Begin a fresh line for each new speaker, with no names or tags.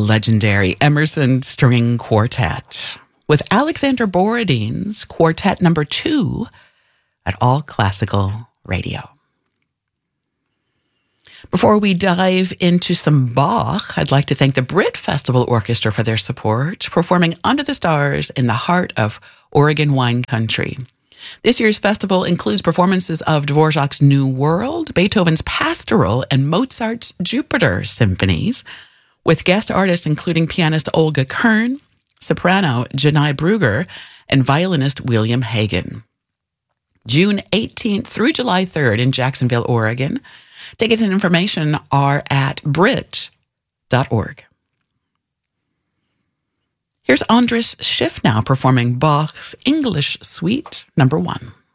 legendary Emerson String Quartet with Alexander Borodin's Quartet Number 2 at All Classical Radio. Before we dive into some Bach, I'd like to thank the Brit Festival Orchestra for their support, performing Under the Stars in the heart of Oregon wine country. This year's festival includes performances of Dvorak's New World, Beethoven's Pastoral, and Mozart's Jupiter symphonies, with guest artists including pianist Olga Kern, soprano Janai Brugger, and violinist William Hagen. June 18th through July 3rd in Jacksonville, Oregon. Tickets and information are at brit.org. Here's Andras Schiff now performing Bach's English Suite Number 1.